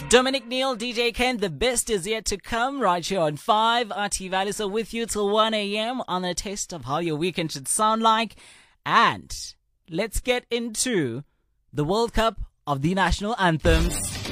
Dominic Neal, DJ Ken, the best is yet to come right here on 5 RT Valley. So with you till 1 a.m. on a taste of how your weekend should sound like. And let's get into the World Cup of the national anthems.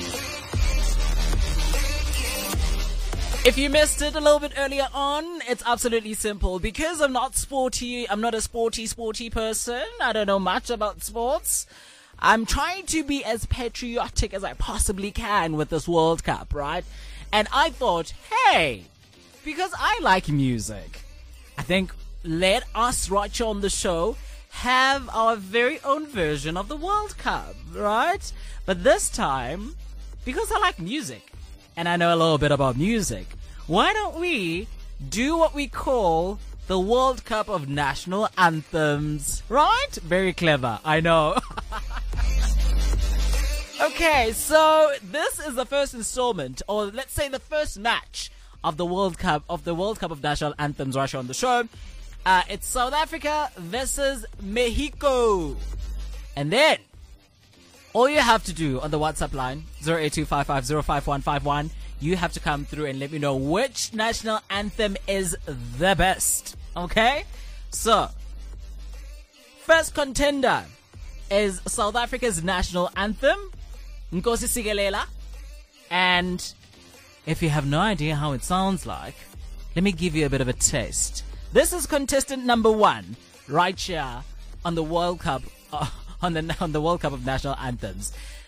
If you missed it a little bit earlier on, it's absolutely simple. Because I'm not a sporty person. I don't know much about sports. I'm trying to be as patriotic as I possibly can with this World Cup, right? And I thought, hey, because I like music, I think let us right here on the show have our very own version of the World Cup, right? But this time, because I like music and I know a little bit about music, why don't we do what we call the World Cup of national anthems, right? Very clever, I know. Okay, so this is the first installment, or let's say the first match of the World Cup of national anthems right here on the show. It's South Africa versus Mexico. And then all you have to do on the WhatsApp line 0825505151, you have to come through and let me know which national anthem is the best. Okay? So, first contender is South Africa's national anthem, Nkosi Sikelel. And if you have no idea how it sounds like, let me give you a bit of a taste. This is contestant number 1 right here on the World Cup on the World Cup of national anthems.